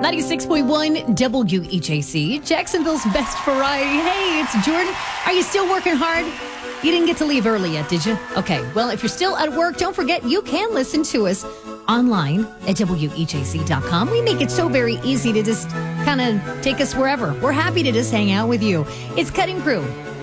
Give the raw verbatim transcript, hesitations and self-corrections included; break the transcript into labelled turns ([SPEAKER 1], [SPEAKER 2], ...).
[SPEAKER 1] ninety-six point one W H A C, Jacksonville's best variety. Hey, it's Jordan. Are you still working hard? You didn't get to leave early yet, did you? Okay, well, if you're still at work, don't forget you can listen to us online at W H A C dot com. We make it so very easy to just kind of take us wherever. We're happy to just hang out with you. It's Cutting Crew